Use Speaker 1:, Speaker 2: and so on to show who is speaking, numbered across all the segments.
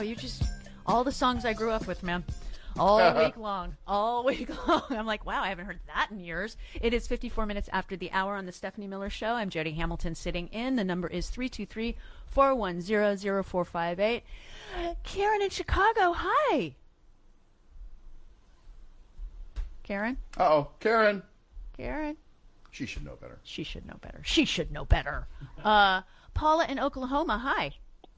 Speaker 1: You just, all the songs I grew up with, man. All week long. I'm like, wow, I haven't heard that in years. It is 54 minutes after the hour on the Stephanie Miller Show. I'm Jody Hamilton sitting in. The number is 323-410-0458. Karen in Chicago, hi. Karen?
Speaker 2: Uh-oh, Karen.
Speaker 1: Karen?
Speaker 2: She should know better.
Speaker 1: She should know better. She should know better. Paula in Oklahoma, hi.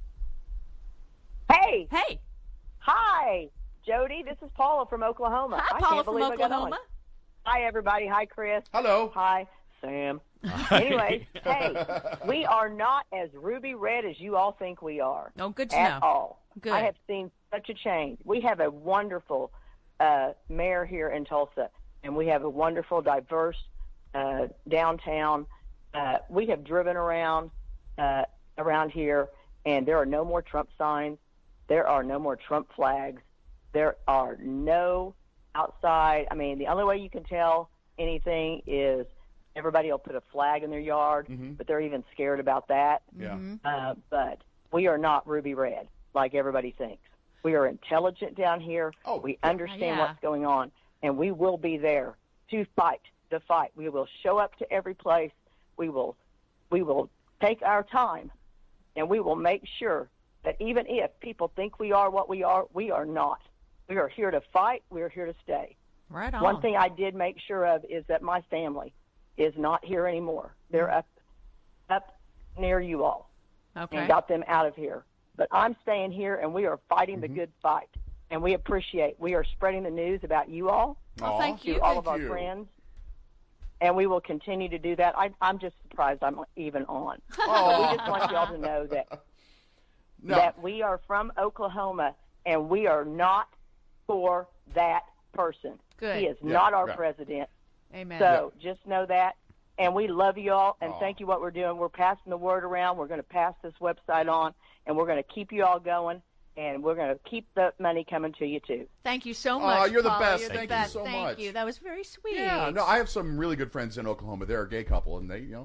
Speaker 3: Hey.
Speaker 1: Hey.
Speaker 3: Hi, Jody. This is Paula from Oklahoma.
Speaker 1: Hi, Paula from Oklahoma.
Speaker 3: Hi, everybody. Hi, Chris.
Speaker 2: Hello.
Speaker 3: Hi, Sam. Anyways, hey, we are not as ruby red as you all think we are.
Speaker 1: Oh, good to
Speaker 3: at
Speaker 1: know.
Speaker 3: all.
Speaker 1: Good.
Speaker 3: I have seen such a change. We have a wonderful mayor here in Tulsa, and we have a wonderful, diverse downtown. We have driven around here, and there are no more Trump signs. There are no more Trump flags. There are no outside. I mean, the only way you can tell anything is everybody will put a flag in their yard, but they're even scared about that.
Speaker 2: Yeah.
Speaker 3: But we are not ruby red like everybody thinks. We are intelligent down here. We understand what's going on, and we will be there to fight the fight. We will show up to every place. We will take our time, and we will make sure that even if people think we are what we are not. We are here to fight. We are here to stay.
Speaker 1: Right on.
Speaker 3: One thing I did make sure of is that my family is not here anymore. They're up near you all, and got them out of here. But I'm staying here, and we are fighting the good fight. And we appreciate. We are spreading the news about you all.
Speaker 1: Oh, thank you.
Speaker 3: To all of our friends. And we will continue to do that. I'm just surprised I'm even on. We just want you all to know that we are from Oklahoma, and we are not for that person.
Speaker 1: Good.
Speaker 3: He is not our president.
Speaker 1: Amen.
Speaker 3: So just know that. And we love you all, and thank you what we're doing. We're passing the word around. We're going to pass this website on, and we're going to keep you all going, and we're going to keep the money coming to you, too.
Speaker 1: Thank you so much,
Speaker 2: you're the
Speaker 1: Paula.
Speaker 2: best.
Speaker 1: You're
Speaker 2: Thank
Speaker 1: the
Speaker 2: you
Speaker 1: best.
Speaker 2: so
Speaker 1: Thank
Speaker 2: much.
Speaker 1: you. That was very sweet.
Speaker 2: Yeah, no, I have some really good friends in Oklahoma. They're a gay couple, and they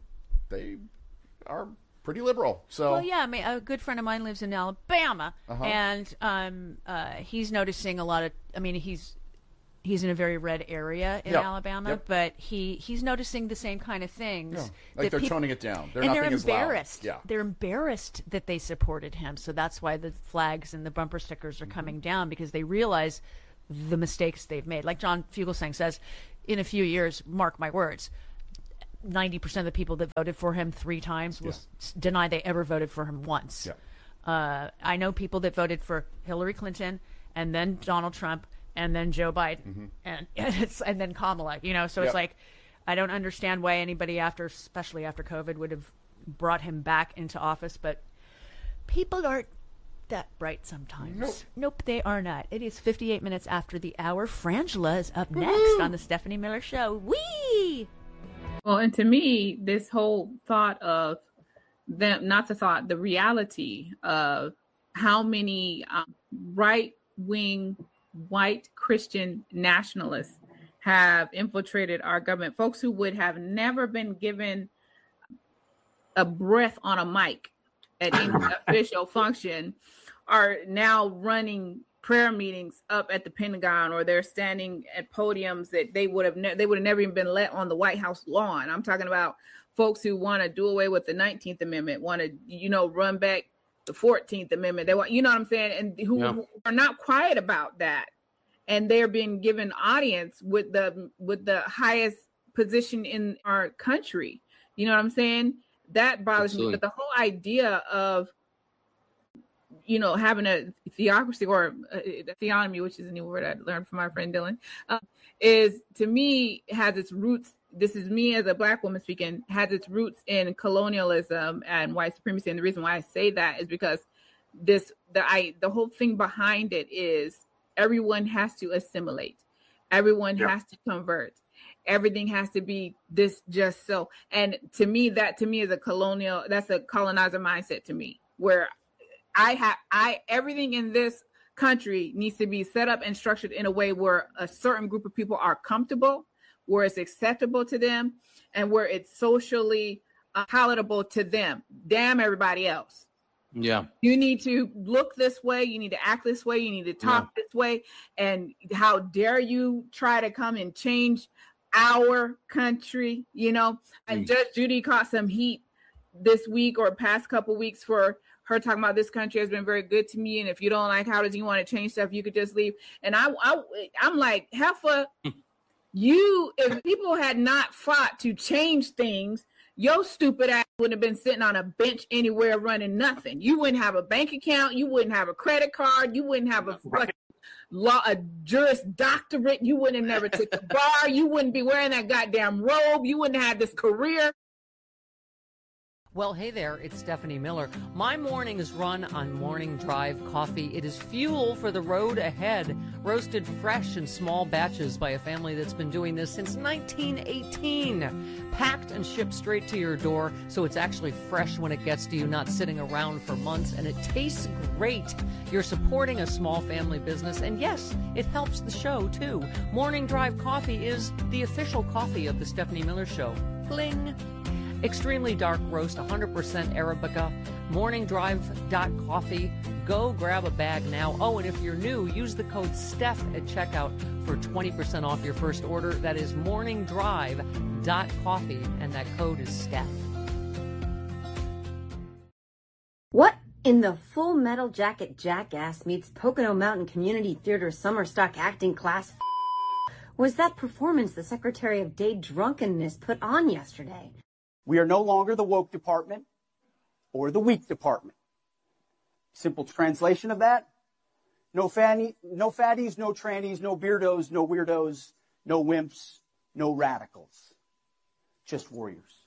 Speaker 2: are pretty liberal. So,
Speaker 1: well, yeah, a good friend of mine lives in Alabama, and he's noticing a lot of. I mean, he's in a very red area in Alabama, but he's noticing the same kind of things.
Speaker 2: Yeah. Like they're toning it down. They're not being as
Speaker 1: embarrassed.
Speaker 2: loud. Yeah.
Speaker 1: They're embarrassed that they supported him. So that's why the flags and the bumper stickers are coming down, because they realize the mistakes they've made. Like John Fugelsang says, in a few years, mark my words, 90% of the people that voted for him 3 times will deny they ever voted for him once.
Speaker 2: Yeah.
Speaker 1: I know people that voted for Hillary Clinton and then Donald Trump and then Joe Biden and then Kamala, so it's like, I don't understand why anybody especially after COVID, would have brought him back into office, but people aren't that bright sometimes. Nope, they are not. It is 58 minutes after the hour. Frangela is up next on the Stephanie Miller Show. Whee!
Speaker 4: Well, and to me, this whole thought of them, the reality of how many right-wing white Christian nationalists have infiltrated our government, folks who would have never been given a breath on a mic at any official function are now running prayer meetings up at the Pentagon, or they're standing at podiums that they would have never even been let on the White House lawn. I'm talking about folks who want to do away with the 19th Amendment, want to, run back the 14th Amendment. They want, you know what I'm saying? And who are not quiet about that. And they're being given audience with the highest position in our country. You know what I'm saying? That bothers me. But the whole idea of, having a theocracy or a theonomy, which is a new word I learned from my friend Dylan, is, to me, has its roots. This is me as a Black woman speaking, has its roots in colonialism and white supremacy. And the reason why I say that is because the whole thing behind it is everyone has to assimilate. Everyone has to convert. Everything has to be this just so. And to me, is that's a colonizer mindset to me, where everything in this country needs to be set up and structured in a way where a certain group of people are comfortable, where it's acceptable to them, and where it's socially palatable to them. Damn everybody else.
Speaker 5: Yeah.
Speaker 4: You need to look this way. You need to act this way. You need to talk this way. And how dare you try to come and change our country, you know? And Judge Judy caught some heat this week or past couple weeks for her talking about this country has been very good to me. And if you don't like how does you want to change stuff, you could just leave. And I'm like, heifer, if people had not fought to change things, your stupid ass wouldn't have been sitting on a bench anywhere running nothing. You wouldn't have a bank account. You wouldn't have a credit card. You wouldn't have a Juris Doctorate. You wouldn't have never took the bar. You wouldn't be wearing that goddamn robe. You wouldn't have this career.
Speaker 6: Well, hey there, it's Stephanie Miller. My mornings run on Morning Drive coffee. It is fuel for the road ahead, roasted fresh in small batches by a family that's been doing this since 1918. Packed and shipped straight to your door, so it's actually fresh when it gets to you, not sitting around for months, and it tastes great. You're supporting a small family business, and yes, it helps the show, too. Morning Drive coffee is the official coffee of the Stephanie Miller Show. Bling! Extremely dark roast, 100% Arabica, morningdrive.coffee. Go grab a bag now. Oh, and if you're new, use the code STEPH at checkout for 20% off your first order. That is morningdrive.coffee, and that code is STEPH.
Speaker 7: What in the Full Metal Jacket jackass meets Pocono Mountain Community Theater summer stock acting class was that performance the Secretary of Day drunkenness put on yesterday?
Speaker 8: We are no longer the woke department or the weak department. Simple translation of that, no fatties, no trannies, no beardos, no weirdos, no wimps, no radicals. Just warriors.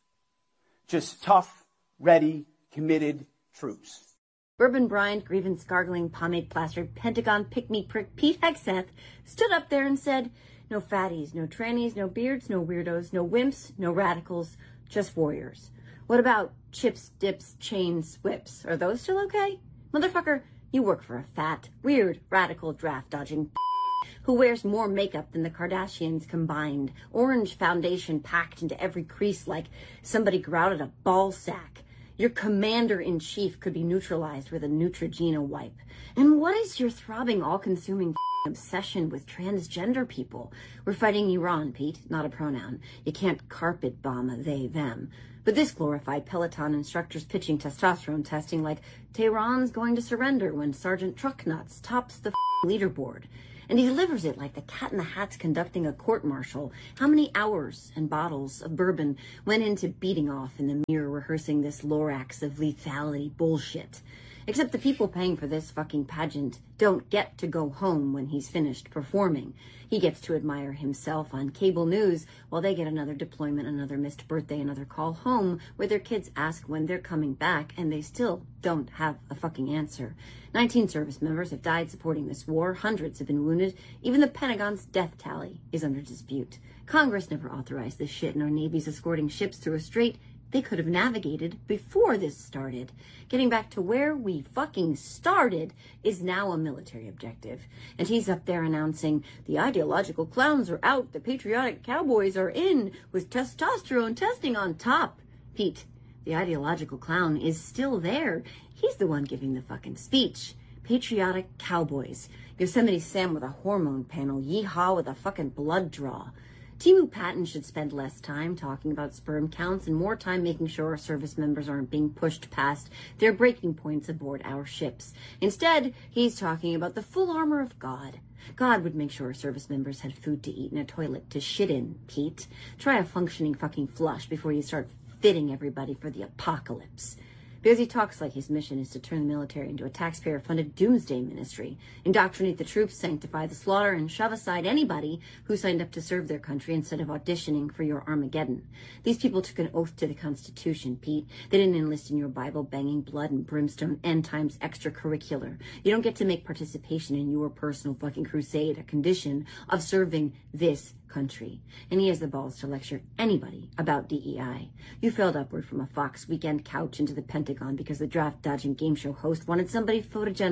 Speaker 8: Just tough, ready, committed troops.
Speaker 7: Bourbon Bryant, grievance gargling, pomade plastered, Pentagon pick-me prick Pete Hegseth stood up there and said, no fatties, no trannies, no beards, no weirdos, no wimps, no radicals, just warriors. What about chips, dips, chains, whips? Are those still okay? Motherfucker, you work for a fat, weird, radical, draft-dodging who wears more makeup than the Kardashians combined, orange foundation packed into every crease like somebody grouted a ball sack. Your commander-in-chief could be neutralized with a Neutrogena wipe. And what is your throbbing, all-consuming obsession with transgender people? We're fighting Iran, Pete, not a pronoun. You can't carpet bomb a they, them. But this glorified Peloton instructor's pitching testosterone testing like Tehran's going to surrender when Sergeant Trucknuts tops the leaderboard. And he delivers it like the Cat in the Hat's conducting a court-martial. How many hours and bottles of bourbon went into beating off in the mirror rehearsing this Lorax of lethality bullshit? Except the people paying for this fucking pageant don't get to go home when he's finished performing. He gets to admire himself on cable news while they get another deployment, another missed birthday, another call home where their kids ask when they're coming back and they still don't have a fucking answer. 19 service members have died supporting this war. Hundreds have been wounded. Even the Pentagon's death tally is under dispute. Congress never authorized this shit, and our Navy's escorting ships through a strait they could have navigated before this started. Getting back to where we fucking started is now a military objective. And he's up there announcing, the ideological clowns are out, the patriotic cowboys are in, with testosterone testing on top. Pete, the ideological clown is still there. He's the one giving the fucking speech. Patriotic cowboys. Yosemite Sam with a hormone panel. Yeehaw with a fucking blood draw. Timu Patton should spend less time talking about sperm counts and more time making sure our service members aren't being pushed past their breaking points aboard our ships. Instead, he's talking about the full armor of God. God would make sure our service members had food to eat and a toilet to shit in, Pete. Try a functioning fucking flush before you start fitting everybody for the apocalypse. Because he talks like his mission is to turn the military into a taxpayer-funded doomsday ministry, indoctrinate the troops, sanctify the slaughter, and shove aside anybody who signed up to serve their country instead of auditioning for your Armageddon. These people took an oath to the Constitution, Pete. They didn't enlist in your Bible-banging, blood and brimstone end times extracurricular. You don't get to make participation in your personal fucking crusade a condition of serving this country. And he has the balls to lecture anybody about DEI. You failed upward from a Fox weekend couch into the Pentagon because the draft-dodging game show host wanted somebody photogenic,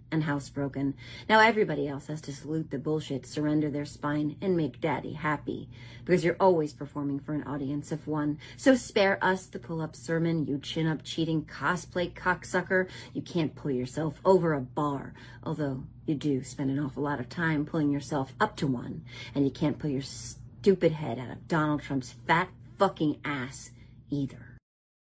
Speaker 7: and housebroken. Now everybody else has to salute the bullshit, surrender their spine, and make daddy happy. Because you're always performing for an audience of one. So spare us the pull-up sermon, you chin-up cheating cosplay cocksucker. You can't pull yourself over a bar. Although you do spend an awful lot of time pulling yourself up to one. And you can't pull your stupid head out of Donald Trump's fat fucking ass either.